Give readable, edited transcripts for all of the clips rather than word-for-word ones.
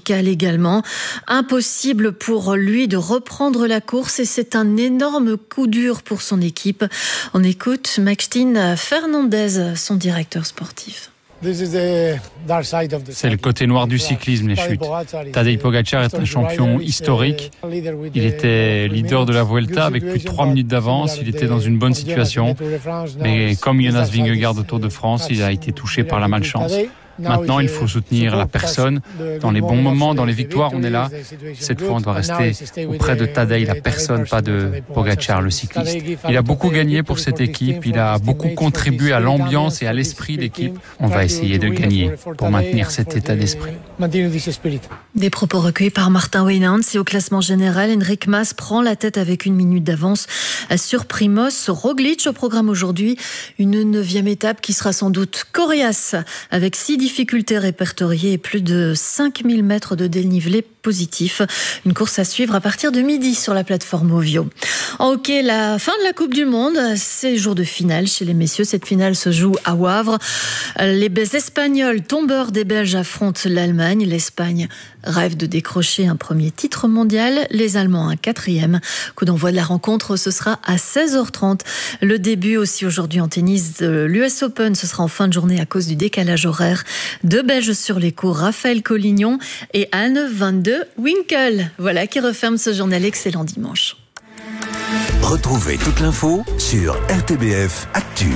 chirurgicale également. Impossible pour lui de reprendre la course et c'est un énorme coup dur pour son équipe. On écoute Maxime Fernandez, son directeur sportif. C'est le côté noir du cyclisme, les chutes. Tadej Pogačar est un champion historique. Il était leader de la Vuelta avec plus de 3 minutes d'avance. Il était dans une bonne situation. Mais comme Jonas Vingegaard au Tour de France, il a été touché par la malchance. Maintenant, il faut soutenir la personne. Dans les bons moments, dans les victoires, on est là. Cette fois, on doit rester auprès de Tadej, la personne, pas de Pogačar, le cycliste. Il a beaucoup gagné pour cette équipe. Il a beaucoup contribué à l'ambiance et à l'esprit d'équipe. On va essayer de gagner pour maintenir cet état d'esprit. Des propos recueillis par Martin Weylands. Et au classement général, Enric Mas prend la tête avec 1 minute d'avance sur Primoz Roglic. Au programme aujourd'hui, une 9e étape qui sera sans doute coriace avec 6 difficultés répertoriées et plus de 5000 mètres de dénivelé positif. Une course à suivre à partir de midi sur la plateforme Ovio. En hockey, la fin de la Coupe du Monde, c'est jour de finale chez les messieurs. Cette finale se joue à Wavre. Les Espagnols, tombeurs des Belges, affrontent l'Allemagne. L'Espagne rêve de décrocher un premier titre mondial. Les Allemands, un 4e. Coup d'envoi de la rencontre, ce sera à 16h30. Le début aussi aujourd'hui en tennis de l'US Open. Ce sera en fin de journée à cause du décalage horaire. 2 Belges sur les cours, Raphaël Collignon et Anne van de Winkel. Voilà qui referme ce journal. Excellent dimanche. Retrouvez toute l'info sur RTBF Actu.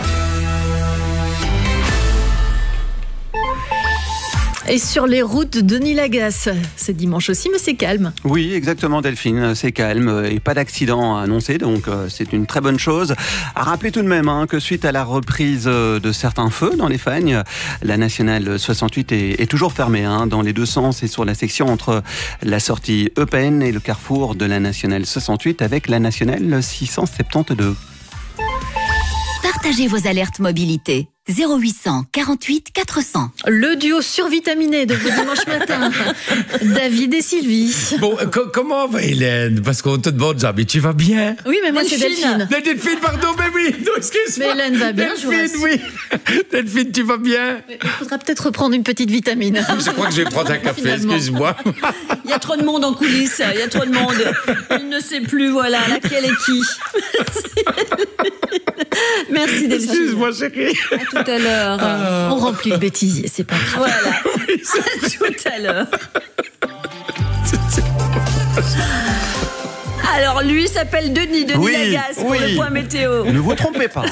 Et sur les routes, Denis Lagasse, c'est dimanche aussi, mais c'est calme. Oui, exactement Delphine, c'est calme et pas d'accident à annoncer, donc c'est une très bonne chose. À rappeler tout de même que suite à la reprise de certains feux dans les Fagnes, la nationale 68 est toujours fermée dans les deux sens et sur la section entre la sortie Eupen et le carrefour de la nationale 68 avec la nationale 672. Partagez vos alertes mobilité. 0800 48 400. Le duo survitaminé de vous dimanche matin. David et Sylvie. Bon, comment va Hélène? Parce qu'on te demande jamais, tu vas bien? Oui, mais moi c'est Delphine. Delphine, pardon, mais oui, non, excuse-moi. Mais Hélène va bien, Delphine, oui. Delphine, tu vas bien? Il faudra peut-être reprendre une petite vitamine. Je crois que je vais prendre un café, Finalement. Excuse-moi. Il y a trop de monde en coulisses, il y a trop de monde. Il ne sait plus, voilà, laquelle est qui. Merci Delphine. Excuse-moi, chérie. À tout à l'heure. On remplit le bêtisier, c'est pas grave. Voilà. À tout à l'heure. Alors, lui s'appelle Denis Lagasse pour le point météo. Ne vous trompez pas.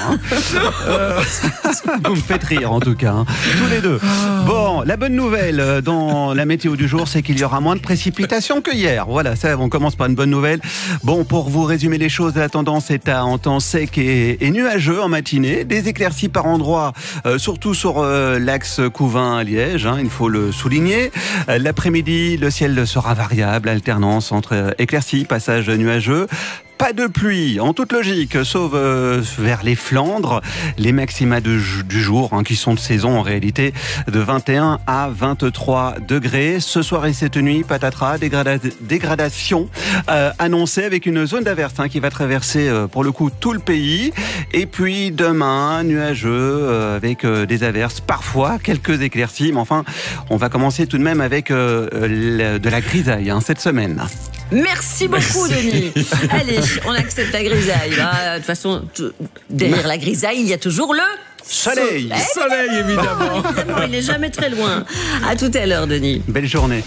Vous me faites rire en tout cas, tous les deux. Bon, la bonne nouvelle dans la météo du jour, c'est qu'il y aura moins de précipitations que hier. Voilà, ça, on commence par une bonne nouvelle. Bon, pour vous résumer les choses, la tendance est à un temps sec et nuageux en matinée. Des éclaircies par endroits, surtout sur l'axe Couvain-Liège, il faut le souligner. L'après-midi, le ciel sera variable, alternance entre éclaircies, passage nuageux. Pas de pluie, en toute logique, sauf vers les Flandres. Les maxima du jour, qui sont de saison en réalité, de 21 à 23 degrés. Ce soir et cette nuit, patatras, dégradation annoncée avec une zone d'averse qui va traverser pour le coup tout le pays. Et puis demain, nuageux avec des averses, parfois quelques éclaircies. Mais enfin, on va commencer tout de même avec de la grisaille cette semaine. Merci beaucoup, Denis. Allez, on accepte la grisaille. De toute façon, derrière la grisaille, il y a toujours le soleil. Soleil, évidemment. Évidemment, il n'est jamais très loin. À tout à l'heure, Denis. Belle journée.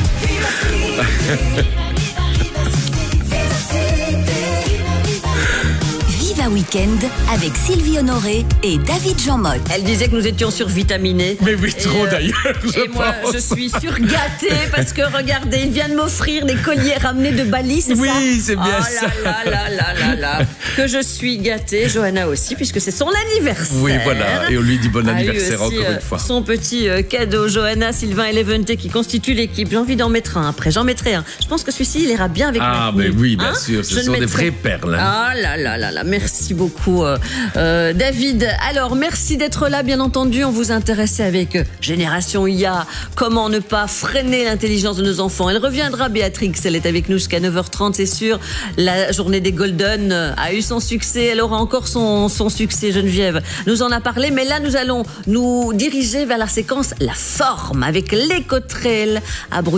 Viva Weekend avec Sylvie Honoré et David Jean-Motte. Elle disait que nous étions survitaminés. Mais oui, trop d'ailleurs, Et moi, je suis surgâtée parce que, regardez, il vient de m'offrir des colliers ramenés de Bali, c'est ça? Oui, c'est bien ça. Là. Que je suis gâtée, Johanna aussi, puisque c'est son anniversaire. Oui, voilà, et on lui dit bon anniversaire aussi, encore une fois. Son petit cadeau, Johanna, Sylvain et Levente qui constituent l'équipe. J'ai envie d'en mettre un après, j'en mettrai un. Je pense que celui-ci, il ira bien avec ma tenue. Mais oui, bien sûr, ce sont des vraies perles. Ah là, merci beaucoup David. Alors, merci d'être là, bien entendu. On vous intéressait avec Génération IA, comment ne pas freiner l'intelligence de nos enfants. Elle reviendra, Béatrix, elle est avec nous jusqu'à 9h30, c'est sûr. La journée des Golden a eu son succès, elle aura encore son succès, Geneviève nous en a parlé, mais là nous allons nous diriger vers la séquence La Forme avec l'Écotrail à Bruxelles.